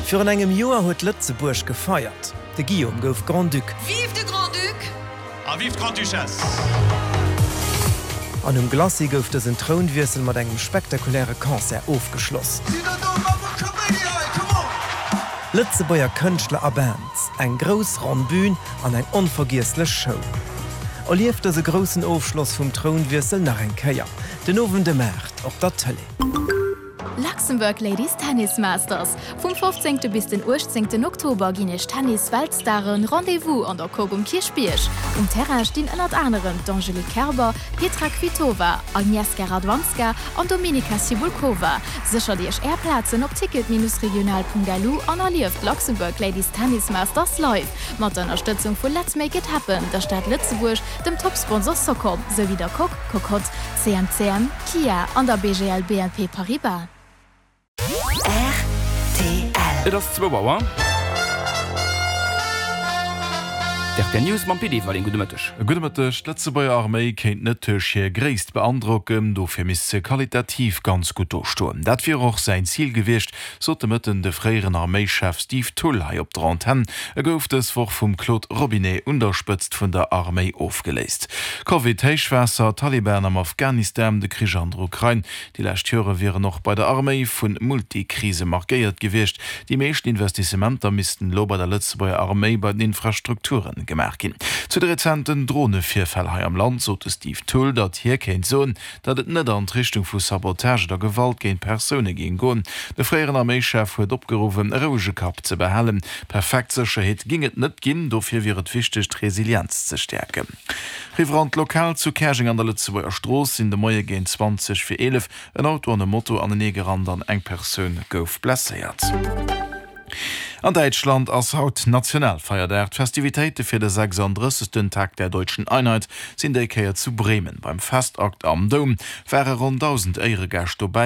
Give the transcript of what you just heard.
Für an engem Joer huet Lützeburg gefeiert. De Guillaume gouf Grand Duc. Vive de Grand Duc! A vive Grand Duchesse! An dem Glassi gouf es en Thronwirsel mat engem spektakuläre Konzert aufgeschloss. Lützebauer Künstler a Bands, eng gros Rambün an eng unvergiesslech Show. Erlieft se grossen Aufschloss vum Thronwirsel nach en Käier, den 9. März op der Tele. Luxemburg Ladies Tennis Masters. Vom 15. bis den 18. Oktober ginech Tennis-Weltstaren Rendezvous an der Kogum Kirchbiersch. Terrain stehen ënnert anderen d'Angelique Kerber, Petra Kvitova, Agnieszka Radwanska und Dominika Sibulkova. Sicher Dich Airplatzen op ticket-regional.galu an erlieft Luxemburg Ladies Tennis Masters live. Mit der Unterstützung von Let's Make It Happen, der Stadt Lützeburg, dem Topsponsor Socom, sowie der Coq, Cocotte, CMCM, Kia und der BGL BNP Paribas. RTL. Das ist 2 Bauer. Der News man PD war gutmëttech. Gutmëttech, Lützebauer Armee kennt netch hier gréist beandrucken, dofir misse qualitativ ganz gut durchstoen. Dat fir och sein Ziel gewicht, so mëtten de freieren Armeechef Steve Tull hai op der Antenne, gouft es woch vum Claude Robinet unterspëtzt vun der Armee aufgeleist. Covid-Heichwasser, Taliban am Afghanistan, de Krieg an der Ukraine, die Lächtüre wären noch bei der Armee vun Multikrise markiert gewicht. Die meeschten Investissementer missten lo bei der Lützebauer Armee bei den Infrastrukturen gemerk. Zu der rezenten Drohnevierfäll am Land sote Steve Tull, dat hier kenint so, dat et net an Richtung vu Sabotage der Gewalt géint Persone gin goen. De freieren Armeechef huet opgerufen Rouge Kap ze behellen. Perfekt Sicherheet ginget net ginn, dofir wiet wichtig Resilienz ze stärken. Riverant lokal zu Kerching an der Lützebauer Stroos sind de Moie géint 20:11 ein Auto an dem Motto an den Negerrand an eng Persoun gouf blessiert. An Deutschland als haut Nationalfeier Festivitäten für den 36. Tag der deutschen Einheit sind déi Käier zu Bremen. Beim Festakt am Dom wären rund 1000 Ehrengäste dabei.